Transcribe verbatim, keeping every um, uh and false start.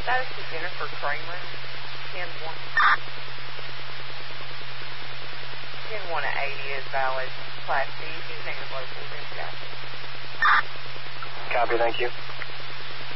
status to Jennifer Kramer, ten one. ten one at eighty is valid. Class C, she's named local, then Jackson. Copy, thank you.